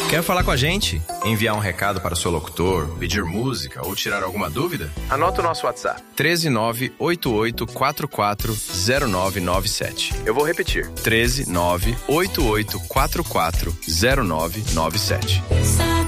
Quer falar com a gente? Enviar um recado para o seu locutor, pedir música ou tirar alguma dúvida? Anota o nosso WhatsApp: 13988440997. Eu vou repetir: 13988440997.